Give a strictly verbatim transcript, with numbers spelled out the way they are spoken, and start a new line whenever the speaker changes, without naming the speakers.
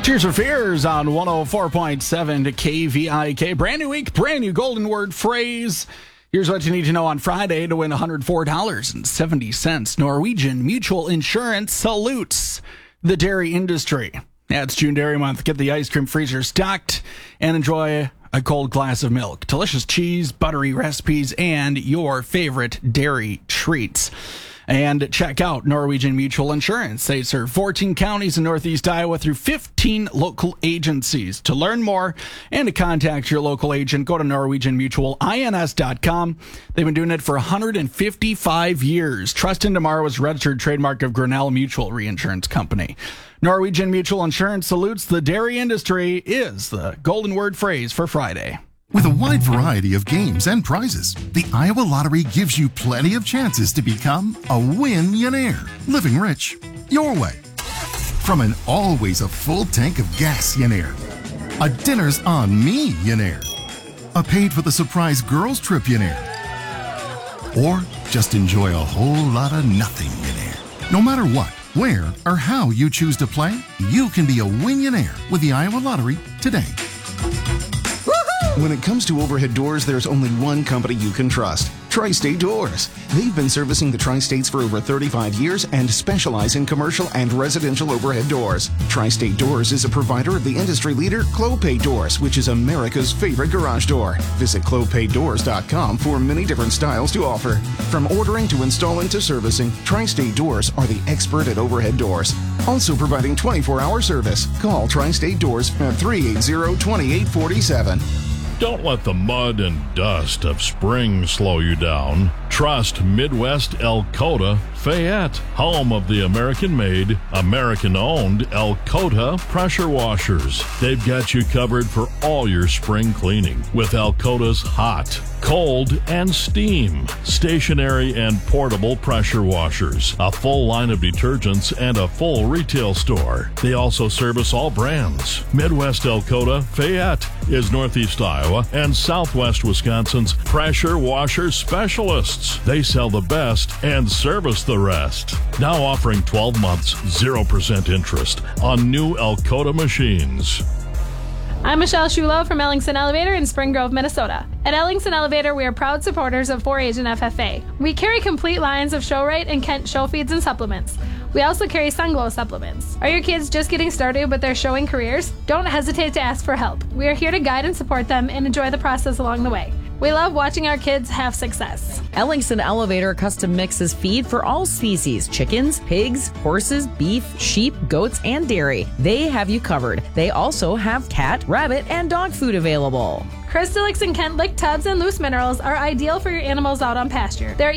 Tears for Fears on one oh four point seven to K V I K. Brand new week, brand new golden word phrase. Here's what you need to know on Friday to win one hundred four dollars and seventy cents. Norwegian Mutual Insurance salutes the dairy industry. Yeah, it's June Dairy Month. Get the ice cream freezer stocked and enjoy a cold glass of milk, delicious cheese, buttery recipes, and your favorite dairy treats. And check out Norwegian Mutual Insurance. They serve fourteen counties in Northeast Iowa through fifteen local agencies. To learn more and to contact your local agent, go to norwegian mutual ins dot com. They've been doing it for one hundred fifty-five years. Trust in Tomorrow is registered trademark of Grinnell Mutual Reinsurance Company. Norwegian Mutual Insurance salutes the dairy industry is the golden word phrase for Friday.
With a wide variety of games and prizes, the Iowa Lottery gives you plenty of chances to become a win-yonaire, living rich your way. From an always a full tank of gas-yonaire, a dinner's on me-yonaire, a paid for the surprise girls trip-yonaire, or just enjoy a whole lot of nothing-yonaire. No matter what, where, or how you choose to play, you can be a win-yonaire with the Iowa Lottery today.
When it comes to overhead doors, there's only one company you can trust, Tri-State Doors. They've been servicing the Tri-States for over thirty-five years and specialize in commercial and residential overhead doors. Tri-State Doors is a provider of the industry leader, Clopay Doors, which is America's favorite garage door. Visit clopay doors dot com for many different styles to offer. From ordering to installing to servicing, Tri-State Doors are the expert at overhead doors. Also providing twenty-four hour service. Call Tri-State Doors at three eight zero, two eight four seven.
Don't let the mud and dust of spring slow you down. Trust Midwest Elkota Fayette, home of the American-made, American-owned Elkota pressure washers. They've got you covered for all your spring cleaning with Elkota's hot, cold, and steam, stationary and portable pressure washers, a full line of detergents, and a full retail store. They also service all brands. Midwest Elkota Fayette is Northeast Iowa and Southwest Wisconsin's pressure washer specialists. They sell the best and service the rest. Now offering twelve months, zero percent interest on new Elkota machines.
I'm Michelle Shulo from Ellingson Elevator in Spring Grove, Minnesota. At Ellingson Elevator, we are proud supporters of four H and F F A. We carry complete lines of Show-Right and Kent show feeds and supplements. We also carry Sunglow supplements. Are your kids just getting started with their showing careers? Don't hesitate to ask for help. We are here to guide and support them and enjoy the process along the way. We love watching our kids have success.
Ellingson Elevator custom mixes feed for all species: chickens, pigs, horses, beef, sheep, goats, and dairy. They have you covered. They also have cat, rabbit, and dog food available.
Crystalex and Kent Lick tubs and loose minerals are ideal for your animals out on pasture. They're